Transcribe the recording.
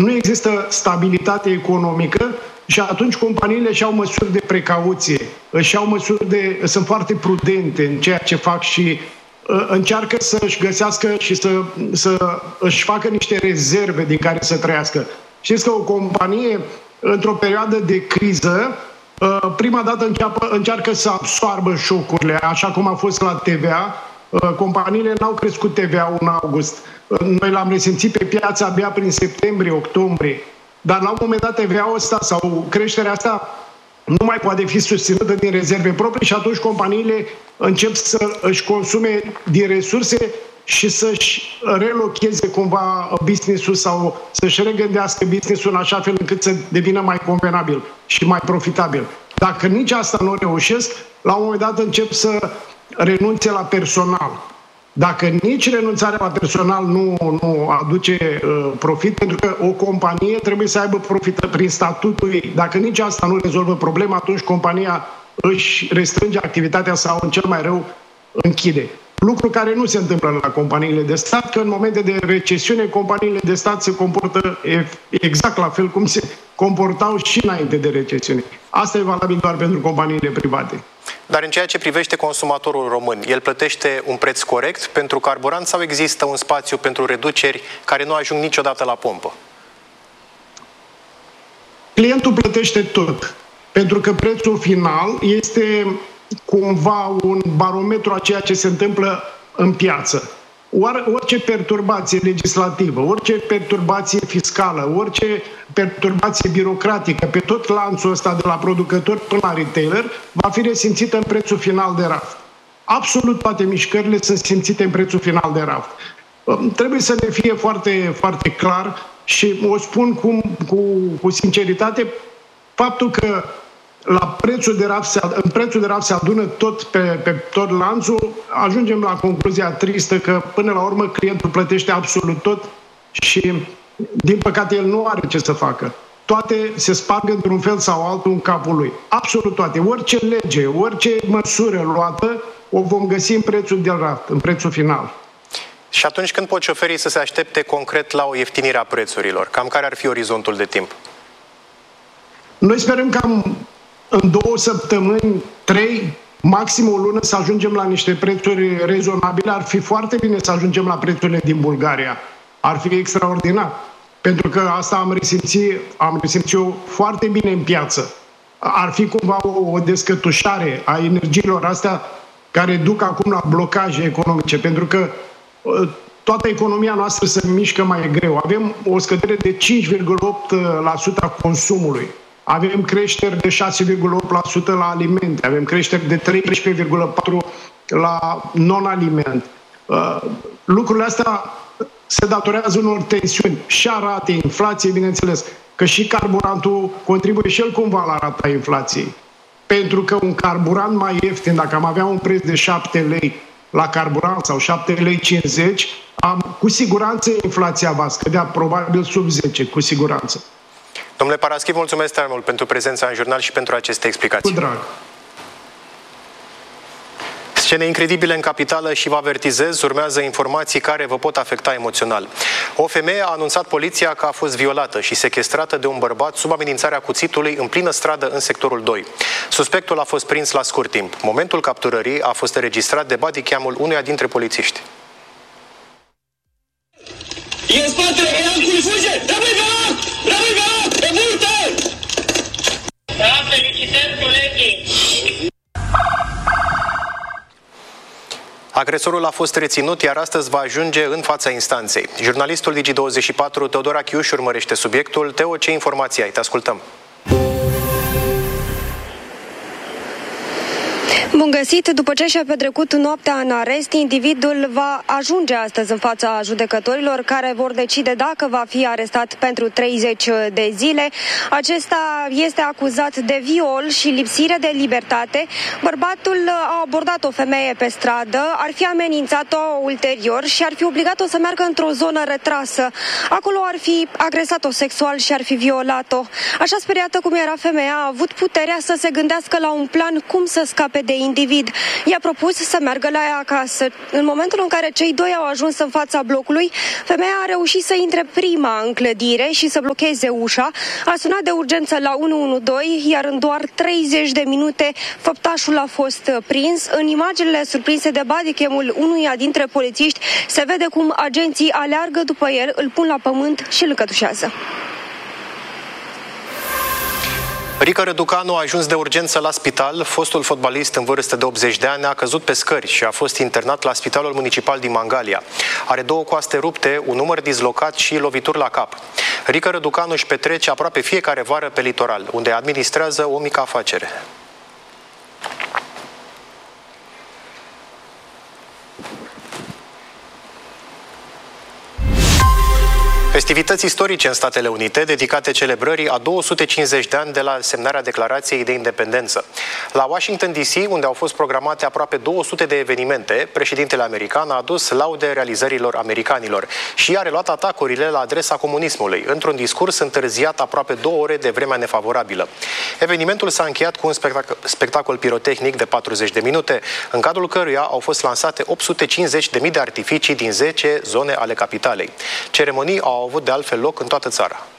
nu există stabilitate economică și atunci companiile își iau măsuri de precauție, sunt foarte prudente în ceea ce fac și încearcă să-și găsească și să își facă niște rezerve din care să trăiască. Știți că o companie, într-o perioadă de criză, prima dată încearcă să absoarbă șocurile, așa cum a fost la TVA. Companiile n-au crescut TVA-ul în august. Noi l-am resimțit pe piață abia prin septembrie, octombrie. Dar la un moment dat TVA-ul ăsta sau creșterea asta nu mai poate fi susținută din rezerve proprii și atunci companiile încep să își consume din resurse și să-și relocheze cumva business-ul sau să-și regândească business-ul în așa fel încât să devină mai convenabil și mai profitabil. Dacă nici asta nu reușesc, la un moment dat încep să renunțe la personal. Dacă nici renunțarea la personal nu aduce profit, pentru că o companie trebuie să aibă profit prin statutul ei. Dacă nici asta nu rezolvă problema, atunci compania își restrânge activitatea sau, în cel mai rău, închide. Lucru care nu se întâmplă la companiile de stat, că în momente de recesiune, companiile de stat se comportă exact la fel cum se comportau și înainte de recesiune. Asta e valabil doar pentru companiile private. Dar în ceea ce privește consumatorul român, el plătește un preț corect pentru carburant sau există un spațiu pentru reduceri care nu ajung niciodată la pompă? Clientul plătește tot, pentru că prețul final este cumva un barometru a ceea ce se întâmplă în piață. Orice perturbație legislativă, orice perturbație fiscală, orice perturbație birocratică pe tot lanțul ăsta de la producător până la retailer va fi resimțită în prețul final de raft. Absolut toate mișcările sunt simțite în prețul final de raft. Trebuie să ne fie foarte, foarte clar și o spun cu sinceritate, faptul că în prețul de raft se adună tot pe tot lanțul, ajungem la concluzia tristă că până la urmă clientul plătește absolut tot și din păcate el nu are ce să facă. Toate se sparg într-un fel sau altul în capul lui. Absolut toate. Orice lege, orice măsură luată o vom găsi în prețul de raft, în prețul final. Și atunci când pot șoferii să se aștepte concret la o ieftinire a prețurilor? Cam care ar fi orizontul de timp? Noi sperăm cam în 2 săptămâni, 3, maxim o lună să ajungem la niște prețuri rezonabile. Ar fi foarte bine să ajungem la prețurile din Bulgaria. Ar fi extraordinar. Pentru că asta am resimțit eu foarte bine în piață. Ar fi cumva o descătușare a energiilor astea care duc acum la blocaje economice. Pentru că toată economia noastră se mișcă mai greu. Avem o scădere de 5,8% a consumului. Avem creșteri de 6,8% la alimente, avem creșteri de 13,4% la non-aliment. Lucrurile astea se datorează unor tensiuni și a ratei inflației, bineînțeles, că și carburantul contribuie și el cumva la rata inflației. Pentru că un carburant mai ieftin, dacă am avea un preț de 7 lei la carburant sau 7,50 lei, cu siguranță inflația va scădea, probabil sub 10, cu siguranță. Domnule Paraschiv, mulțumesc tare mult pentru prezența în jurnal și pentru aceste explicații. Cu drag. Scene incredibile în capitală și vă avertizez, urmează informații care vă pot afecta emoțional. O femeie a anunțat poliția că a fost violată și sechestrată de un bărbat sub amenințarea cuțitului în plină stradă în sectorul 2. Suspectul a fost prins la scurt timp. Momentul capturării a fost înregistrat de bodycam-ul unuia dintre polițiști. E în spatele, Iancu, fuge! Rămâi pe loc! Rămâi pe loc! Pe multe! Da, felicitări, colegii! Agresorul a fost reținut, iar astăzi va ajunge în fața instanței. Jurnalistul Digi24, Teodor Achiuș, urmărește subiectul. Teo, ce informații ai? Te ascultăm. Bun găsit! După ce și-a petrecut noaptea în arest, individul va ajunge astăzi în fața judecătorilor care vor decide dacă va fi arestat pentru 30 de zile. Acesta este acuzat de viol și lipsire de libertate. Bărbatul a abordat o femeie pe stradă, ar fi amenințat-o ulterior și ar fi obligat-o să meargă într-o zonă retrasă. Acolo ar fi agresat-o sexual și ar fi violat-o. Așa speriată cum era femeia, a avut puterea să se gândească la un plan cum să scape de individ. I-a propus să meargă la ea acasă. În momentul în care cei doi au ajuns în fața blocului, femeia a reușit să intre prima în clădire și să blocheze ușa. A sunat de urgență la 112, iar în doar 30 de minute făptașul a fost prins. În imaginile surprinse de bodycam-ul unuia dintre polițiști se vede cum agenții aleargă după el, îl pun la pământ și îl încătușează. Rică Răducanu a ajuns de urgență la spital. Fostul fotbalist în vârstă de 80 de ani a căzut pe scări și a fost internat la Spitalul Municipal din Mangalia. Are 2 coaste rupte, un număr dislocat și lovituri la cap. Rică Răducanu își petrece aproape fiecare vară pe litoral, unde administrează o mică afacere. Festivități istorice în Statele Unite, dedicate celebrării a 250 de ani de la semnarea Declarației de Independență. La Washington DC, unde au fost programate aproape 200 de evenimente, președintele american a adus laude realizărilor americanilor și a reluat atacurile la adresa comunismului, într-un discurs întârziat aproape 2 ore de vremea nefavorabilă. Evenimentul s-a încheiat cu un spectacol pirotehnic de 40 de minute, în cadrul căruia au fost lansate 850.000 de artificii din 10 zone ale capitalei. Ceremonii au avut de altfel loc în toată țara.